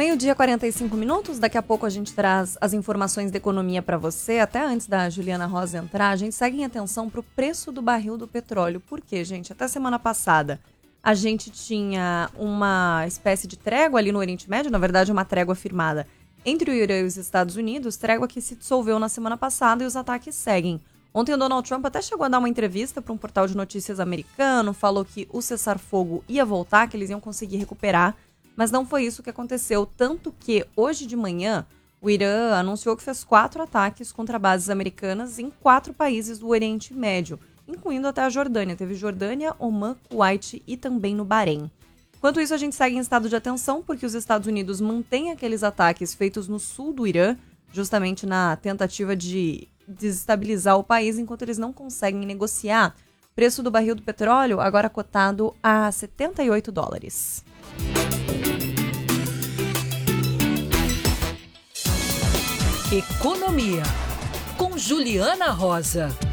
Meio-dia, 45 minutos. Daqui a pouco a gente traz as informações da economia para você. Até antes da Juliana Rosa entrar, a gente segue em atenção para o preço do barril do petróleo. Por quê, gente? Até semana passada a gente tinha uma espécie de trégua ali no Oriente Médio, na verdade uma trégua firmada entre o Irã e os Estados Unidos, trégua que se dissolveu na semana passada e os ataques seguem. Ontem o Donald Trump até chegou a dar uma entrevista para um portal de notícias americano, falou que o cessar-fogo ia voltar, que eles iam conseguir recuperar, mas não foi isso que aconteceu, tanto que hoje de manhã o Irã anunciou que fez 4 ataques contra bases americanas em 4 países do Oriente Médio, incluindo até a Jordânia. Teve Jordânia, Omã, Kuwait e também no Bahrein. Enquanto isso, a gente segue em estado de atenção porque os Estados Unidos mantêm aqueles ataques feitos no sul do Irã, justamente na tentativa de desestabilizar o país, enquanto eles não conseguem negociar. Preço do barril do petróleo agora cotado a $78. Economia, com Juliana Rosa.